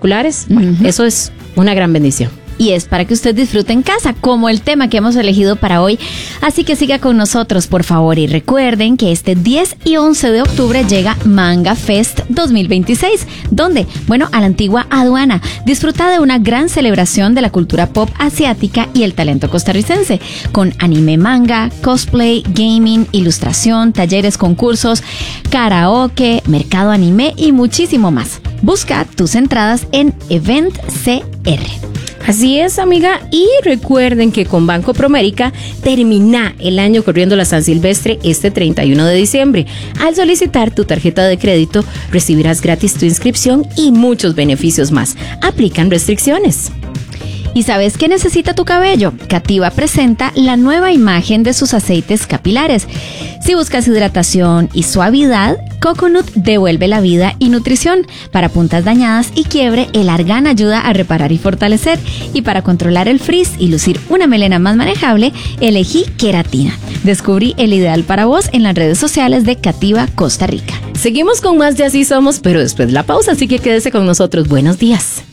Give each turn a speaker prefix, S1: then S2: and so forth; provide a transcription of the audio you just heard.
S1: auriculares. Bueno, eso es una gran bendición.
S2: Y es para que usted disfrute en casa, como el tema que hemos elegido para hoy. Así que siga con nosotros, por favor. Y recuerden que este 10 y 11 de octubre llega Manga Fest 2026. ¿Dónde? Bueno, a la antigua aduana. Disfruta de una gran celebración de la cultura pop asiática y el talento costarricense, con anime, manga, cosplay, gaming, ilustración, talleres, concursos, karaoke, mercado anime y muchísimo más. Busca tus entradas en Event CR.
S1: Así es, amiga, y recuerden que con Banco Promérica termina el año corriendo la San Silvestre este 31 de diciembre. Al solicitar tu tarjeta de crédito, recibirás gratis tu inscripción y muchos beneficios más. Aplican restricciones.
S2: ¿Y sabes qué necesita tu cabello? Cativa presenta la nueva imagen de sus aceites capilares. Si buscas hidratación y suavidad, Coconut devuelve la vida y nutrición. Para puntas dañadas y quiebre, el argán ayuda a reparar y fortalecer. Y para controlar el frizz y lucir una melena más manejable, elegí queratina. Descubrí el ideal para vos en las redes sociales de Cativa Costa Rica.
S1: Seguimos con más de Así Somos, pero después de la pausa, así que quédese con nosotros. Buenos días.